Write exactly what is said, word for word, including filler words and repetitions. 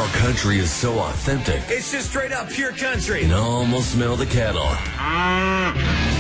Our country is so authentic. It's just straight up pure country. You can almost smell the cattle.